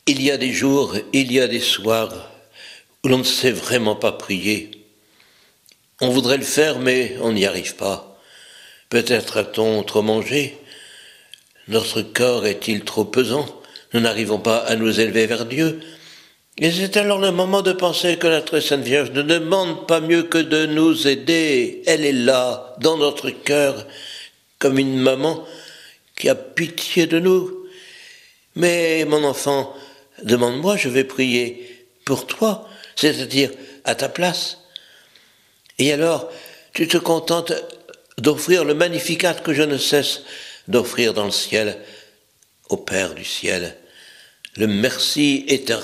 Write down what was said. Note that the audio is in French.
Il y a des jours, il y a des soirs où l'on ne sait vraiment pas prier. On voudrait le faire, mais on n'y arrive pas. Peut-être a-t-on trop mangé? Notre corps est-il trop pesant? Nous n'arrivons pas à nous élever vers Dieu. Et c'est alors le moment de penser que la très Sainte Vierge ne demande pas mieux que de nous aider. Elle est là, dans notre cœur, comme une maman qui a pitié de nous. Mais mon enfant, demande-moi, je vais prier pour toi, c'est-à-dire à ta place. Et alors, tu te contentes d'offrir le Magnificat que je ne cesse d'offrir dans le ciel au Père du ciel, le merci éternel.